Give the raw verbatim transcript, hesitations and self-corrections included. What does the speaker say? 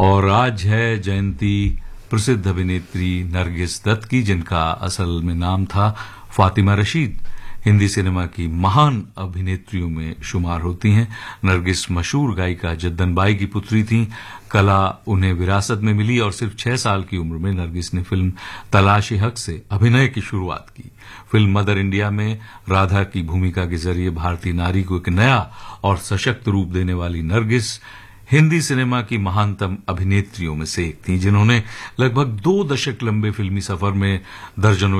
और आज है जयंती प्रसिद्ध अभिनेत्री नरगिस दत्त की, जिनका असल में नाम था फातिमा रशीद। हिंदी सिनेमा की महान अभिनेत्रियों में शुमार होती हैं। नरगिस मशहूर गायिका जद्दन बाई की पुत्री थीं। कला उन्हें विरासत में मिली और सिर्फ छह साल की उम्र में नरगिस ने फिल्म तलाश हक से अभिनय की शुरुआत की। फिल्म मदर इंडिया में राधा की भूमिका के जरिए भारतीय नारी को एक नया और सशक्त रूप देने वाली नरगिस हिंदी सिनेमा की महानतम अभिनेत्रियों में से एक थीं, जिन्होंने लगभग दो दशक लंबे फिल्मी सफर में दर्जनों